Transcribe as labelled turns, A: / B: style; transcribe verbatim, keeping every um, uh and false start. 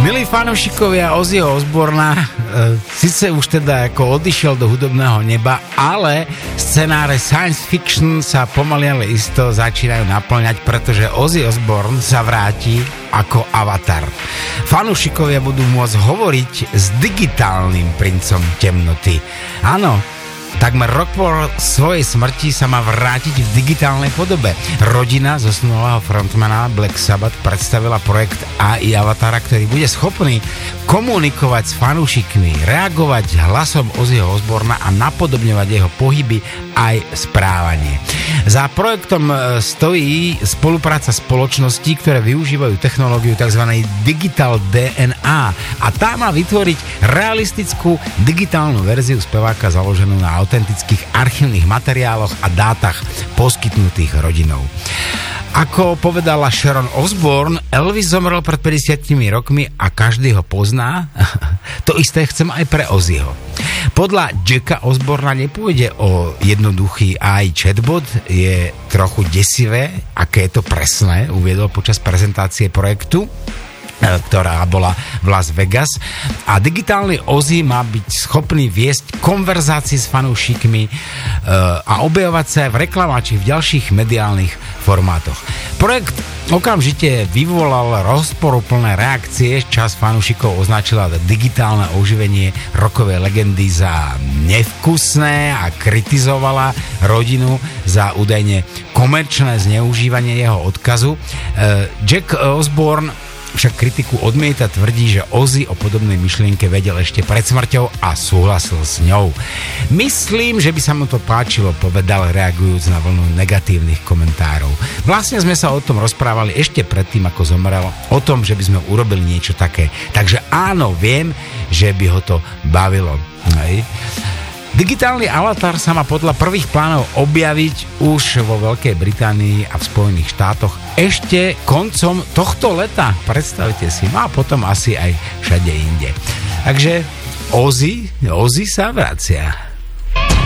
A: Milí fanúšikovia Ozzyho Osbourna, e, síce už teda ako odišiel do hudobného neba, ale scenáre science fiction sa pomaly ale isto začínajú naplňať, pretože Ozzy Osbourne sa vráti ako avatar. Fanúšikovia budú môcť hovoriť s digitálnym princom temnoty. Áno, takmer rok po svojej smrti sa má vrátiť v digitálnej podobe. Rodina zosnulého frontmana Black Sabbath predstavila projekt á í avatara, ktorý bude schopný komunikovať s fanúšikmi, reagovať hlasom Ozzyho Osbourna a napodobňovať jeho pohyby aj správanie. Za projektom stojí spolupráca spoločností, ktoré využívajú technológiu tzv. Digital dé en á a tá má vytvoriť realistickú digitálnu verziu speváka založenú na autentických archívnych materiáloch a dátach poskytnutých rodinou. Ako povedala Sharon Osbourne, Elvis zomrel pred päťdesiatimi rokmi a každý ho pozná. To isté chcem aj pre Ozzyho. Podľa Jacka Osbourna nepôjde o jednoduchý á í chatbot, je trochu desivé, aké je to presné, uviedol počas prezentácie projektu, ktorá bola v Las Vegas, a digitálny Ozzy má byť schopný viesť konverzácie s fanúšikmi a objavovať sa v reklame či v ďalších mediálnych formátoch. Projekt okamžite vyvolal rozporuplné reakcie, časť fanúšikov označila digitálne oživenie rockovej legendy za nevkusné a kritizovala rodinu za údajne komerčné zneužívanie jeho odkazu. Jack Osbourne však kritiku odmieta, tvrdí, že Ozzy o podobnej myšlienke vedel ešte pred smrťou a súhlasil s ňou. Myslím, že by sa mu to páčilo, povedal, reagujúc na vlnu negatívnych komentárov. Vlastne sme sa o tom rozprávali ešte predtým, ako zomrel, o tom, že by sme urobili niečo také. Takže áno, viem, že by ho to bavilo. Hej. Digitálny avatar sa má podľa prvých plánov objaviť už vo Veľkej Británii a v Spojených štátoch ešte koncom tohto leta. Predstavte si, no a potom asi aj všade inde. Takže Ozzy, Ozzy sa vracia.